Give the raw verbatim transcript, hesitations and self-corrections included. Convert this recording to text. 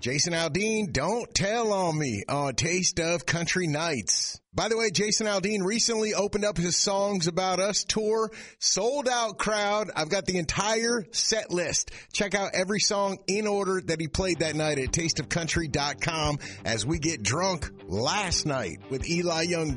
Jason Aldean, Don't Tell on Me on Taste of Country Nights. By the way, Jason Aldean recently opened up his Songs About Us tour, sold out crowd. I've got the entire set list. Check out every song in order that he played that night at taste of country dot com as we get drunk last night with Eli Young.